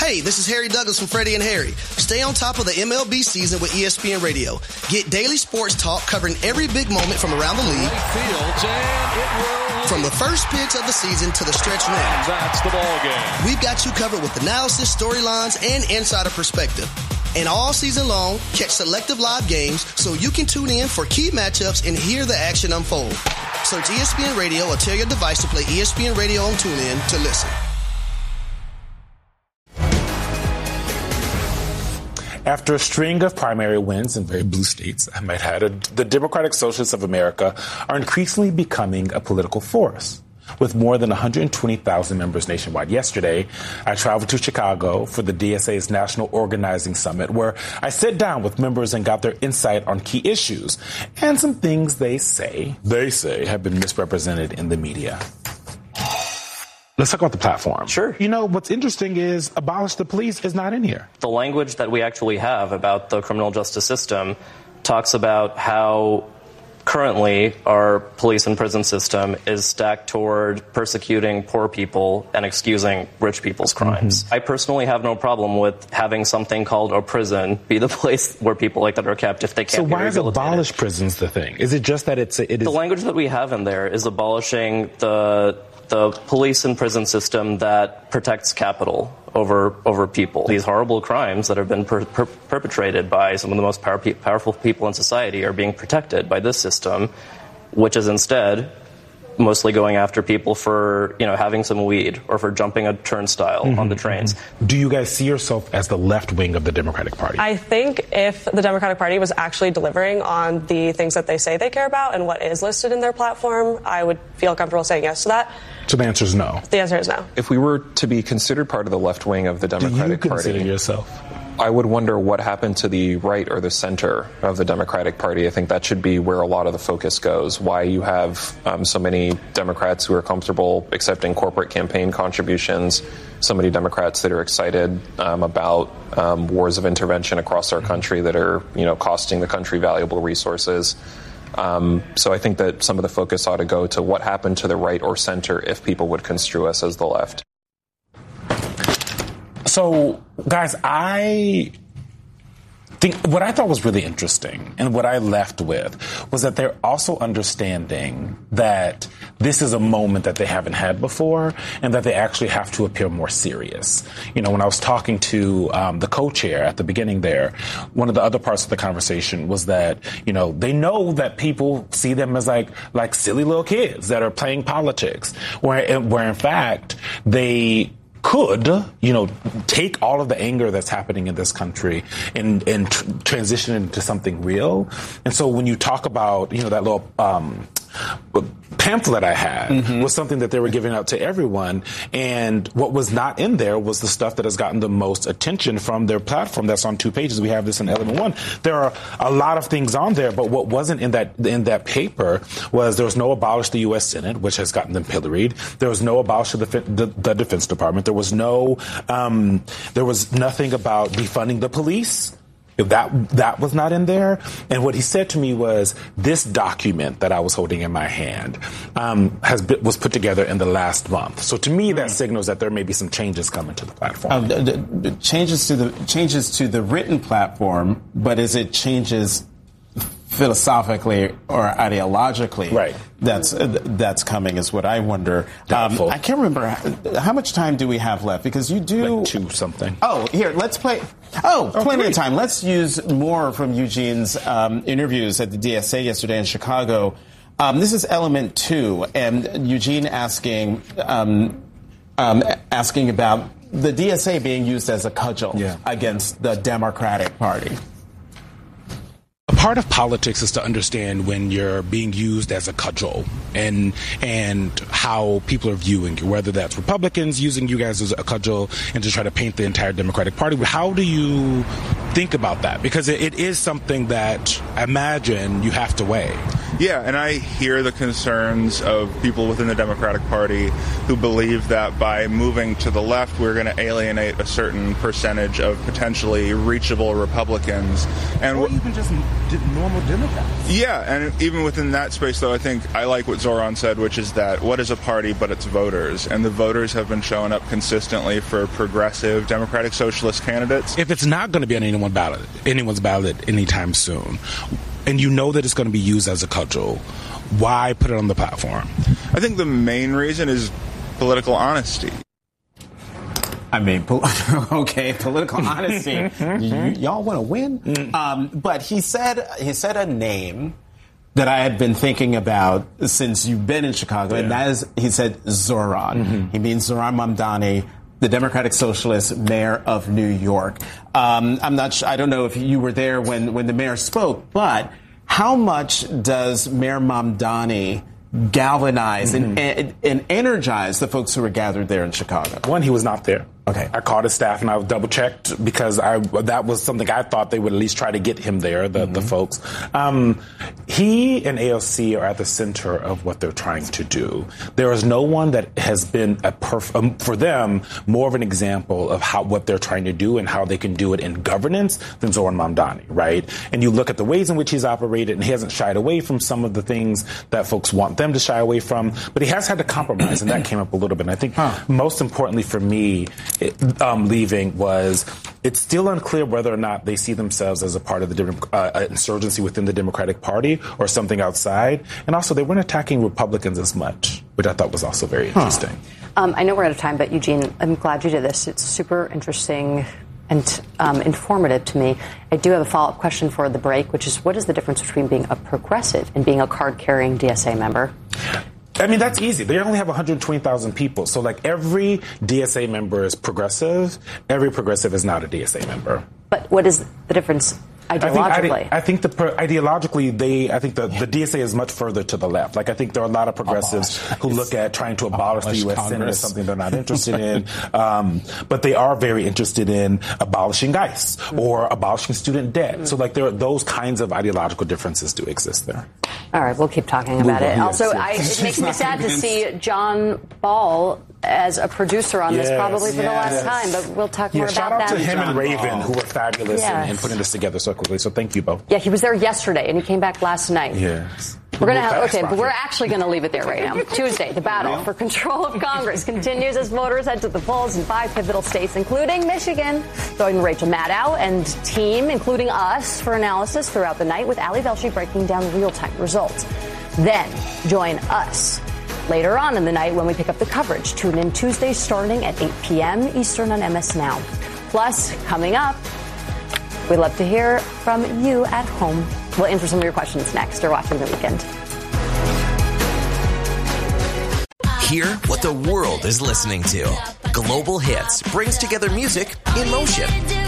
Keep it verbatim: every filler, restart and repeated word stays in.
Hey, this is Harry Douglas from Freddie and Harry. Stay on top of the M L B season with E S P N Radio. Get daily sports talk covering every big moment from around the league. From the first pitch of the season to the stretch run. That's the ball game. We've got you covered with analysis, storylines, and insider perspective. And all season long, catch selective live games so you can tune in for key matchups and hear the action unfold. Search E S P N Radio or tell your device to play E S P N Radio on TuneIn to listen. After a string of primary wins in very blue states, I might add, the Democratic Socialists of America are increasingly becoming a political force. With more than one hundred twenty thousand members nationwide. Yesterday, I traveled to Chicago for the D S A's National Organizing Summit, where I sat down with members and got their insight on key issues and some things they say, they say, have been misrepresented in the media. Let's talk about the platform. Sure. You know, what's interesting is abolish the police is not in here. The language that we actually have about the criminal justice system talks about how currently our police and prison system is stacked toward persecuting poor people and excusing rich people's crimes. Mm-hmm. I personally have no problem with having something called a prison be the place where people like that are kept if they can't so be why is abolish prisons the thing? Is it just that it's... It is- the language that we have in there is abolishing the... the police and prison system that protects capital over over people. These horrible crimes that have been per, per, perpetrated by some of the most power, powerful people in society are being protected by this system, which is instead mostly going after people for, you know, having some weed or for jumping a turnstile mm-hmm, on the trains. Mm-hmm. Do you guys see yourself as the left wing of the Democratic Party? I think if the Democratic Party was actually delivering on the things that they say they care about and what is listed in their platform, I would feel comfortable saying yes to that. So the answer is no. The answer is no. If we were to be considered part of the left wing of the Democratic Do you consider Party, yourself? I would wonder what happened to the right or the center of the Democratic Party. I think that should be where a lot of the focus goes. Why you have um, so many Democrats who are comfortable accepting corporate campaign contributions, so many Democrats that are excited um, about um, wars of intervention across our country that are, you know, costing the country valuable resources. Um, so I think that some of the focus ought to go to what happened to the right or center if people would construe us as the left. So, guys, I think what I thought was really interesting and what I left with was that they're also understanding that this is a moment that they haven't had before and that they actually have to appear more serious. You know, when I was talking to um, the co-chair at the beginning there, one of the other parts of the conversation was that, you know, they know that people see them as like like silly little kids that are playing politics, where, where in fact they could, you know, take all of the anger that's happening in this country and, and tr- transition it into something real. And so when you talk about, you know, that little um, pamphlet I had mm-hmm. was something that they were giving out to everyone. And what was not in there was the stuff that has gotten the most attention from their platform. That's on two pages. We have this in element one. There are a lot of things on there, but what wasn't in that in that paper was there was no abolish the U S Senate, which has gotten them pilloried. There was no abolish the, the, the Defense Department. There was no, um, there was nothing about defunding the police. That that was not in there. And what he said to me was, this document that I was holding in my hand um, has been, was put together in the last month. So to me, that signals that there may be some changes coming to the platform. Um, the, the changes to the changes to the written platform, but is it changes philosophically or ideologically? Right. That's uh, that's coming is what I wonder. Um, I can't remember how, how much time do we have left, because you do like two something. Oh, here, let's play. Oh, oh plenty great. of time. Let's use more from Eugene's um, interviews at the D S A yesterday in Chicago. Um, this is element two, and Eugene asking um, um, asking about the D S A being used as a cudgel yeah. against the Democratic Party. A part of politics is to understand when you're being used as a cudgel and and how people are viewing you, whether that's Republicans using you guys as a cudgel and to try to paint the entire Democratic Party. But how do you think about that, because it, it is something that I imagine you have to weigh. Yeah, and I hear the concerns of people within the Democratic Party who believe that by moving to the left, we're going to alienate a certain percentage of potentially reachable Republicans. And or even just normal Democrats. Yeah, and even within that space, though, I think I like what Zoran said, which is that what is a party but its voters? And the voters have been showing up consistently for progressive Democratic Socialist candidates. If it's not going to be on anyone ballot, anyone's ballot anytime soon, and you know that it's going to be used as a cudgel, why put it on the platform? I think the main reason is political honesty. I mean, pol- okay, political honesty. y- y'all want to win? Um, but he said he said a name that I had been thinking about since you've been in Chicago, yeah. and that is, he said Zoran. Mm-hmm. He means Zoran Mamdani, the Democratic Socialist mayor of New York. Um, I'm not sure, I don't know if you were there when, when the mayor spoke, but how much does Mayor Mamdani galvanize mm-hmm. and, and energize the folks who were gathered there in Chicago? One, he was not there. Okay. I called his staff and I double checked because I that was something I thought they would at least try to get him there, the, mm-hmm. the folks. Um, he and A O C are at the center of what they're trying to do. There is no one that has been a perf- um, for them more of an example of how what they're trying to do and how they can do it in governance than Zoran Mamdani, right? And you look at the ways in which he's operated, and he hasn't shied away from some of the things that folks want them to shy away from, but he has had to compromise, and that came up a little bit. And I think huh. most importantly for me, It, um, leaving was it's still unclear whether or not they see themselves as a part of the uh, insurgency within the Democratic Party or something outside. And also, they weren't attacking Republicans as much, which I thought was also very interesting. Huh. Um, I know we're out of time, but Eugene, I'm glad you did this. It's super interesting and um, informative to me. I do have a follow-up question for the break, which is what is the difference between being a progressive and being a card-carrying D S A member? I mean, that's easy. They only have one hundred twenty thousand people. So, like, every D S A member is progressive. Every progressive is not a D S A member. But what is the difference ideologically? I think, I think the ideologically, they. I think the, the D S A is much further to the left. Like, I think there are a lot of progressives abolish. who look at trying to abolish, abolish the U S Senate as something they're not interested in. Um, but they are very interested in abolishing ICE mm-hmm. or abolishing student debt. Mm-hmm. So, like, there are those kinds of ideological differences do exist there. All right, we'll keep talking about Move it. On, also, yes, I, it makes me sad to see John Ball as a producer on yes, this, probably for yes. the last time, but we'll talk yeah, more about that. Shout out to him John and Raven, Ball. who were fabulous yes. in, in putting this together so quickly. So thank you both. Yeah, he was there yesterday, and he came back last night. Yes. We're going to have, okay, but we're actually going to leave it there right now. Tuesday, the battle for control of Congress continues as voters head to the polls in five pivotal states, including Michigan. Join Rachel Maddow and team, including us, for analysis throughout the night with Ali Velshi breaking down real-time results. Then join us later on in the night when we pick up the coverage. Tune in Tuesday starting at eight p.m. Eastern on M S Now. Plus, coming up, we'd love to hear from you at home. We'll answer some of your questions next or watching the weekend. Hear what the world is listening to. Global Hits brings together music in motion.